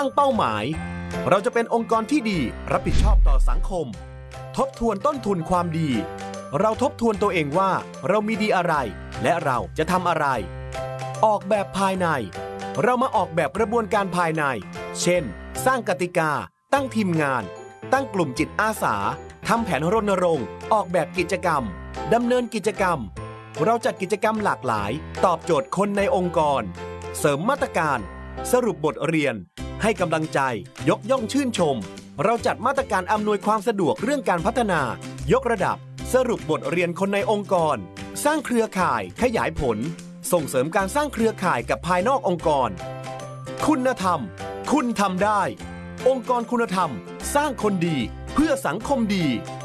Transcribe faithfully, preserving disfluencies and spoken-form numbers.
ตั้งเป้าหมายเราจะเป็นองค์กรที่ดีรับผิดชอบต่อสังคมทบทวนต้นทุนความดีเราทบทวนตัวเองว่าเรามีดีอะไรและเราจะทำอะไรออกแบบภายในเรามาออกแบบกระบวนการภายในเช่นสร้างกติกาตั้งทีมงานตั้งกลุ่มจิตอาสาทำแผนรณรงค์ออกแบบกิจกรรมดำเนินกิจกรรมเราจัดกิจกรรมหลากหลายตอบโจทย์คนในองค์กรเสริมมาตรการสรุปบทเรียนให้กำลังใจยกย่องชื่นชมเราจัดมาตรการอำนวยความสะดวกเรื่องการพัฒนายกระดับสรุปบทเรียนคนในองค์กรสร้างเครือข่ายขยายผลส่งเสริมการสร้างเครือข่ายกับภายนอกองค์กรคุณธรรมคุณทำได้องค์กรคุณธรรมสร้างคนดีเพื่อสังคมดี